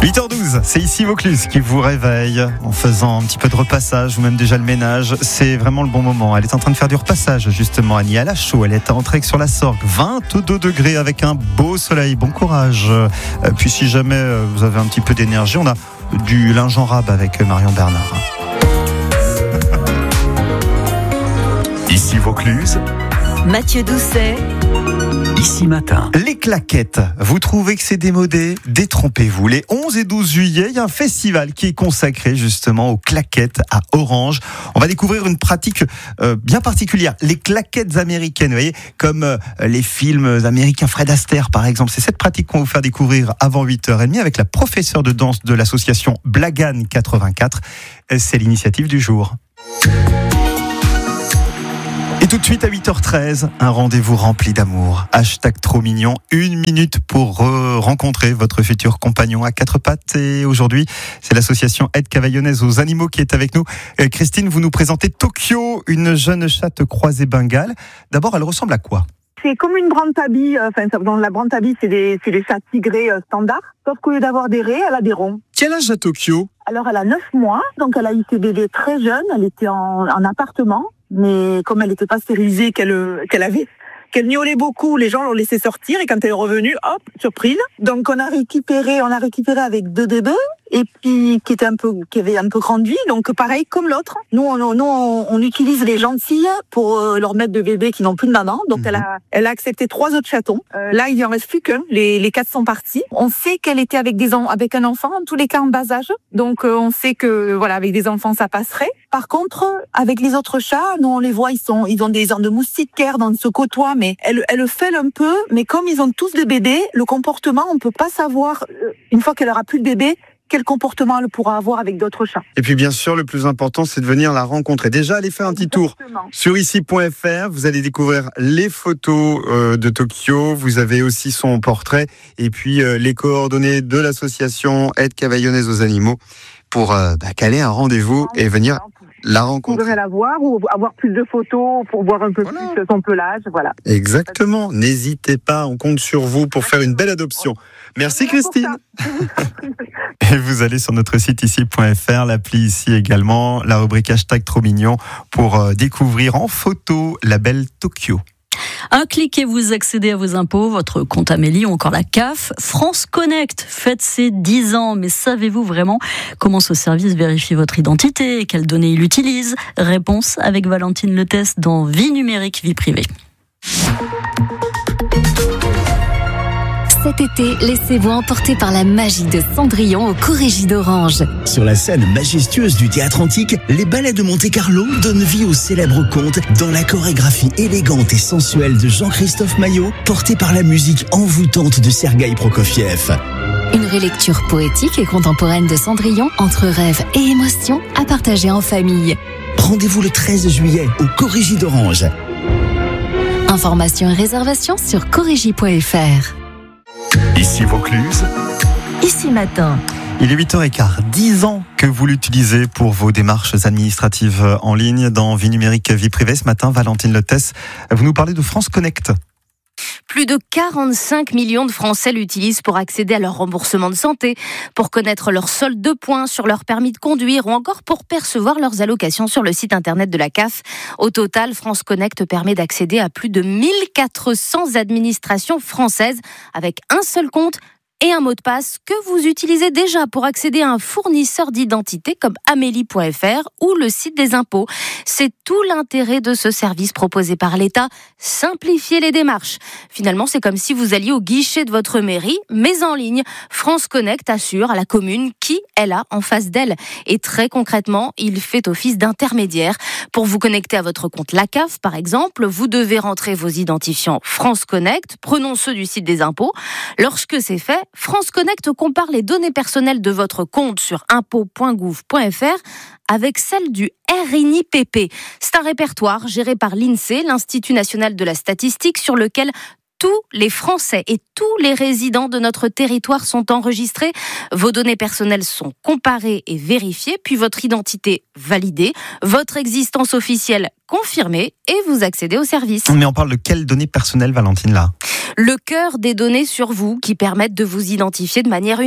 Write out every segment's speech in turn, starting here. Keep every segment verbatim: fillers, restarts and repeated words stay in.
huit heures douze, c'est ici Vaucluse qui vous réveille en faisant un petit peu de repassage ou même déjà le ménage. C'est vraiment le bon moment. Elle est en train de faire du repassage justement, Annie. Elle a chaud, elle est à Entraigues-sur-la-Sorgue, vingt-deux degrés avec un beau soleil. Bon courage. Puis si jamais vous avez un petit peu d'énergie, on a du linge en rab avec Marion Bernard. Ici Vaucluse, Mathieu Doucet. Ici Matin. Les claquettes, vous trouvez que c'est démodé? Détrompez-vous. Les onze et douze juillet, il y a un festival qui est consacré justement aux claquettes à Orange. On va découvrir une pratique euh, bien particulière, les claquettes américaines, vous voyez, comme euh, les films américains, Fred Astaire par exemple. C'est cette pratique qu'on va vous faire découvrir avant huit heures trente avec la professeure de danse de l'association Blagan quatre-vingt-quatre. C'est l'initiative du jour. Et tout de suite à huit heures treize, un rendez-vous rempli d'amour. Hashtag trop mignon, une minute pour euh, rencontrer votre futur compagnon à quatre pattes. Et aujourd'hui, c'est l'association Aide Cavaillonnaise aux animaux qui est avec nous. Euh, Christine, vous nous présentez Tokyo, une jeune chatte croisée bengale. D'abord, elle ressemble à quoi ? C'est comme une Brahmtabie, enfin, dans la Brahmtabie, c'est des, c'est des chats tigrés euh, standards. Sauf qu'au lieu d'avoir des raies, elle a des ronds. Quel âge a Tokyo ? Alors, elle a neuf mois, donc elle a eu ses bébés très jeunes. Elle était en, en appartement. Mais comme elle n'était pas stérilisée, qu'elle, qu'elle avait, qu'elle miaulait beaucoup, les gens l'ont laissée sortir et quand elle est revenue, hop, surprise. Donc on a récupéré, on a récupéré avec deux bébés et puis qui était un peu, qui avait un peu grandi. Donc pareil comme l'autre. Nous, on, nous, on, on utilise les gentilles pour euh, leur mettre de bébés qui n'ont plus de maman. Donc mmh. elle a, elle a accepté trois autres chatons. Euh, là, il n'y en reste plus qu'un. Les, les quatre sont partis. On sait qu'elle était avec des, avec un enfant, en tous les cas en bas âge. Donc euh, on sait que voilà, avec des enfants, ça passerait. Par contre, avec les autres chats, nous on les voit, ils sont, ils ont des ans de moustiquaires, dans se côtoient, mais elle, elle fêle un peu. Mais comme ils ont tous des bébés, le comportement, on peut pas savoir une fois qu'elle aura plus de bébés quel comportement elle pourra avoir avec d'autres chats. Et puis bien sûr, le plus important, c'est de venir la rencontrer. Déjà, allez faire un petit Exactement. tour sur ici point f r. Vous allez découvrir les photos euh, de Tokyo. Vous avez aussi son portrait et puis euh, les coordonnées de l'association Aide Cavaillonnaise aux animaux pour euh, bah, caler un rendez-vous et venir la rencontrer. Vous pourrez la voir ou avoir plus de photos pour voir un peu voilà. plus son pelage. Voilà. Exactement. N'hésitez pas, on compte sur vous pour faire une belle adoption. Merci Christine. Et vous allez sur notre site ici point f r, l'appli ici également, la rubrique hashtag trop mignon pour découvrir en photo la belle Tokyo. Un clic et vous accédez à vos impôts, votre compte Amélie ou encore la C A F. France Connect fête ses dix ans, mais savez-vous vraiment comment ce service vérifie votre identité et quelles données il utilise ? Réponse avec Valentine Leteste dans Vie numérique, vie privée. Cet été, laissez-vous emporter par la magie de Cendrillon au Corégie d'Orange. Sur la scène majestueuse du théâtre antique, les ballets de Monte-Carlo donnent vie au célèbre conte dans la chorégraphie élégante et sensuelle de Jean-Christophe Maillot, portée par la musique envoûtante de Sergueï Prokofiev. Une relecture poétique et contemporaine de Cendrillon entre rêve et émotion à partager en famille. Rendez-vous le treize juillet au Corégie d'Orange. Informations et réservations sur corégie point f r. Ici Vaucluse, Ici Matin. Il est huit heures quinze, dix ans que vous l'utilisez pour vos démarches administratives en ligne dans Vie numérique, vie privée. Ce matin, Valentine Leteste, vous nous parlez de France Connect. Plus de quarante-cinq millions de Français l'utilisent pour accéder à leur remboursement de santé, pour connaître leur solde de points sur leur permis de conduire ou encore pour percevoir leurs allocations sur le site internet de la C A F. Au total, France Connect permet d'accéder à plus de mille quatre cents administrations françaises avec un seul compte et un mot de passe que vous utilisez déjà pour accéder à un fournisseur d'identité comme amélie point f r ou le site des impôts. C'est tout l'intérêt de ce service proposé par l'État, simplifier les démarches. Finalement, c'est comme si vous alliez au guichet de votre mairie, mais en ligne. France Connect assure à la commune qui elle a en face d'elle. Et très concrètement, il fait office d'intermédiaire. Pour vous connecter à votre compte la C A F, par exemple, vous devez rentrer vos identifiants France Connect, prenons ceux du site des impôts. Lorsque c'est fait, France Connect compare les données personnelles de votre compte sur impôts point gouv point f r avec celles du R N I P P. C'est un répertoire géré par l'INSEE, l'Institut national de la statistique, sur lequel tous les Français et tous les résidents de notre territoire sont enregistrés. Vos données personnelles sont comparées et vérifiées, puis votre identité validée, votre existence officielle confirmée et vous accédez au service. Mais on parle de quelles données personnelles, Valentine, là ? Le cœur des données sur vous qui permettent de vous identifier de manière unique.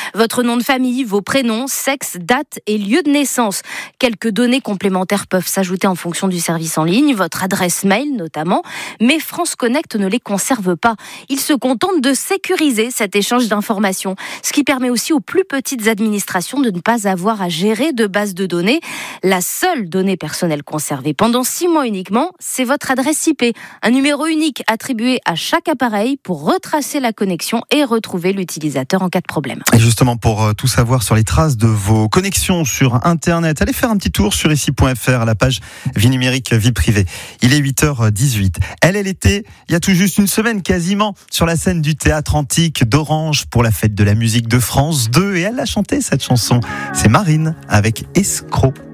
Votre nom de famille, vos prénoms, sexe, date et lieu de naissance. Quelques données complémentaires peuvent s'ajouter en fonction du service en ligne, votre adresse mail notamment, mais France Connect ne les conserve pas. Il se contente de sécuriser cet échange d'informations, ce qui permet aussi aux plus petites administrations de ne pas avoir à gérer de bases de données. La seule donnée personnelle conservée pendant six mois uniquement, c'est votre adresse I P, un numéro unique attribué à chaque appareil pour retracer la connexion et retrouver l'utilisateur en cas de problème. Et justement, pour tout savoir sur les traces de vos connexions sur Internet, allez faire un petit tour sur ici point f r à la page Vie numérique, vie privée. Il est huit heures dix-huit. Elle, elle était, il y a tout juste une semaine quasiment, sur la scène du Théâtre Antique d'Orange pour la fête de la musique de France deux. Et elle a chanté cette chanson. C'est Marine avec Escroc.